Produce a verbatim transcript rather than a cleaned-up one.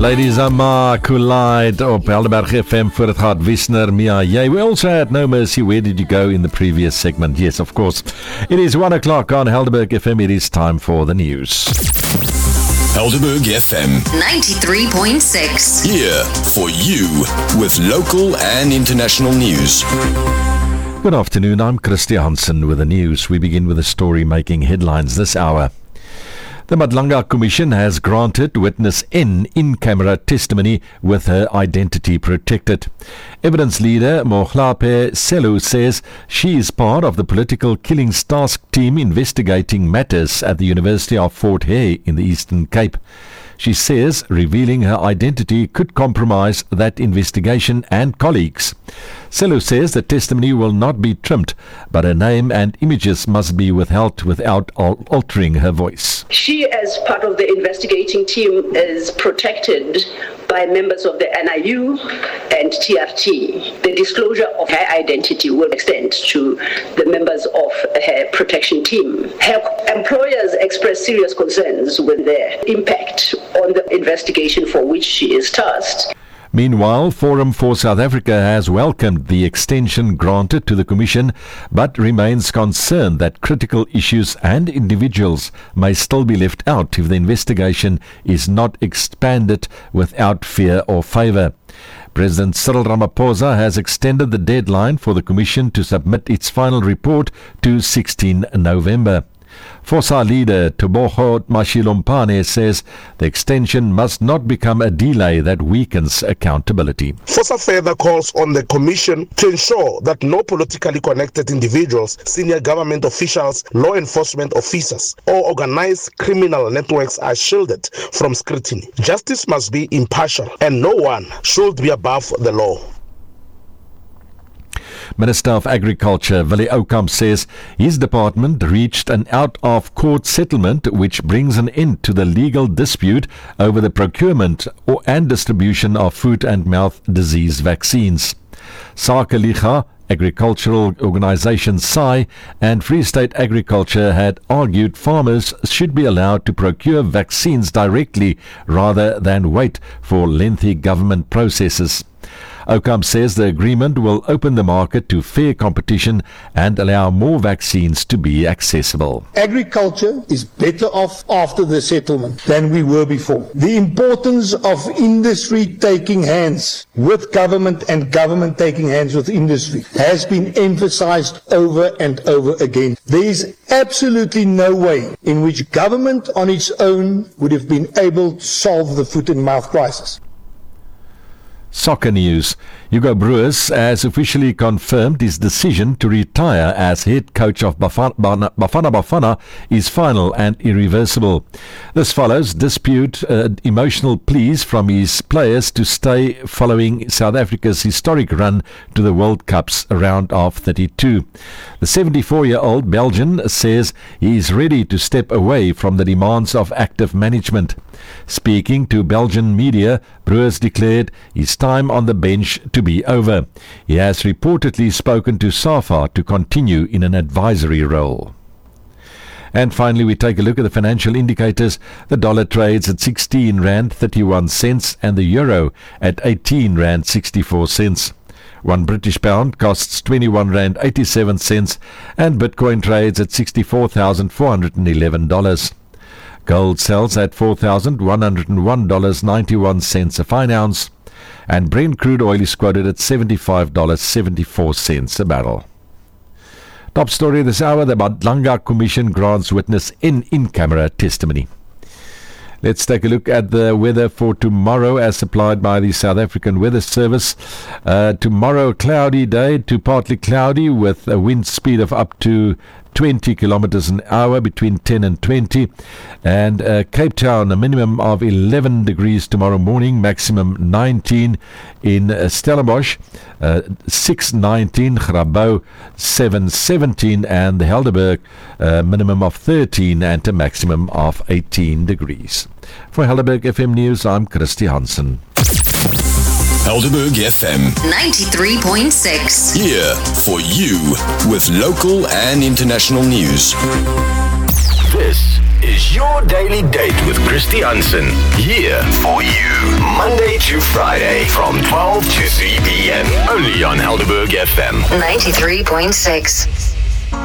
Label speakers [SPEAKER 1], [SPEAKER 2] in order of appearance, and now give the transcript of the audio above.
[SPEAKER 1] Ladies, Amma Kulide op Helderberg F M voor het gaat Wisner, Mia J. We also had No Mercy. Where did you go in the previous segment? Yes, of course. It is one o'clock on Helderberg F M. It is time for the news.
[SPEAKER 2] Helderberg F M
[SPEAKER 3] ninety-three point six.
[SPEAKER 2] Here for you with local and international news.
[SPEAKER 1] Good afternoon, I'm Christy Hansen with the news. We begin with a story making headlines this hour. The Madlanga Commission has granted witness N in-camera testimony with her identity protected. Evidence leader Mohlape Selu says she is part of the political killings task team investigating matters at the University of Fort Hare in the Eastern Cape. She says revealing her identity could compromise that investigation and colleagues. Selu says the testimony will not be trimmed, but her name and images must be withheld without al- altering her voice.
[SPEAKER 4] She, as part of the investigating team, is protected by members of the N I U and T R T. The disclosure of her identity will extend to the members of her protection team. Her employers expressed serious concerns with the impact on the investigation for which she is tasked.
[SPEAKER 1] Meanwhile, Forum for South Africa has welcomed the extension granted to the Commission, but remains concerned that critical issues and individuals may still be left out if the investigation is not expanded without fear or favour. President Cyril Ramaphosa has extended the deadline for the Commission to submit its final report to the sixteenth of November. FOSA leader Tebogo Mashilompane says the extension must not become a delay that weakens accountability.
[SPEAKER 5] FOSA further calls on the Commission to ensure that no politically connected individuals, senior government officials, law enforcement officers, or organized criminal networks are shielded from scrutiny. Justice must be impartial and no one should be above the law.
[SPEAKER 1] Minister of Agriculture Willie Oukamp says his department reached an out-of-court settlement which brings an end to the legal dispute over the procurement or and distribution of foot and mouth disease vaccines. Sakeliga, agricultural organisation S A I, and Free State Agriculture had argued farmers should be allowed to procure vaccines directly rather than wait for lengthy government processes. Oukamp says the agreement will open the market to fair competition and allow more vaccines to be accessible.
[SPEAKER 6] Agriculture is better off after the settlement than we were before. The importance of industry taking hands with government and government taking hands with industry has been emphasized over and over again. There is absolutely no way in which government on its own would have been able to solve the foot and mouth crisis.
[SPEAKER 1] Soccer news. Hugo Broos has officially confirmed his decision to retire as head coach of Bafana Bafana, Bafana is final and irreversible. This follows dispute, uh, emotional pleas from his players to stay following South Africa's historic run to the World Cup's round of thirty-two. The seventy-four-year-old Belgian says he is ready to step away from the demands of active management. Speaking to Belgian media, Broos declared his time on the bench to be over. He has reportedly spoken to SAFA to continue in an advisory role. And finally, we take a look at the financial indicators. The dollar trades at sixteen rand thirty-one cents and the euro at eighteen rand sixty-four cents. One British pound costs twenty-one rand eighty-seven cents and Bitcoin trades at sixty-four thousand four hundred eleven dollars. Gold sells at four thousand one hundred one dollars and ninety-one cents a fine ounce, and Brent crude oil is quoted at seventy-five dollars and seventy-four cents a barrel. Top story this hour, the Madlanga Commission grants witness in in-camera testimony. Let's take a look at the weather for tomorrow as supplied by the South African Weather Service. Uh, tomorrow, a cloudy day to partly cloudy with a wind speed of up to twenty kilometers an hour, between ten and twenty. And uh, Cape Town, a minimum of eleven degrees tomorrow morning, maximum nineteen. In uh, Stellenbosch, uh, six nineteen, Grabouw seven seventeen, and the Helderberg, uh, minimum of thirteen and a maximum of eighteen degrees. For Helderberg F M News, I'm Christy Hansen.
[SPEAKER 2] Helderberg F M
[SPEAKER 3] ninety-three point six.
[SPEAKER 2] Here for you with local and international news. This is your daily date with Christy Hansen. Here for you, Monday to Friday from twelve to three p.m. Only on Helderberg F M.
[SPEAKER 3] ninety-three point six.